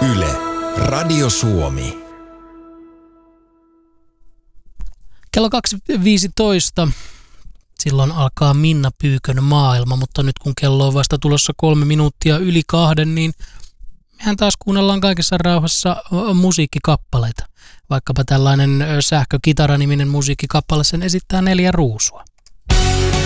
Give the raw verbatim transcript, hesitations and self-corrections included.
Yle, Radio Suomi. Kello kaksi viisitoista. Silloin alkaa Minna Pyykön maailma, mutta nyt kun kello on vasta tulossa kolme minuuttia yli kahden, niin mehän taas kuunnellaan kaikessa rauhassa musiikkikappaleita. Vaikkapa tällainen Sähkökitara-niminen musiikkikappale, sen esittää Neljä Ruusua.